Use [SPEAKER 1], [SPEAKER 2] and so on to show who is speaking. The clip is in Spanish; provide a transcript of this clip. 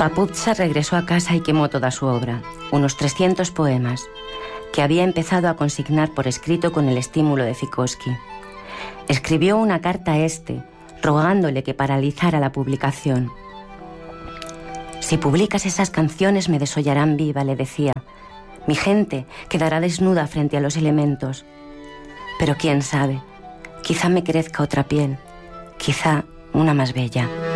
[SPEAKER 1] Papuzza regresó a casa y quemó toda su obra, unos 300 poemas, que había empezado a consignar por escrito con el estímulo de Fikowski. Escribió una carta a rogándole que paralizara la publicación. «Si publicas esas canciones me desollarán viva», le decía. «Mi gente quedará desnuda frente a los elementos. Pero quién sabe, quizá me crezca otra piel, quizá una más bella».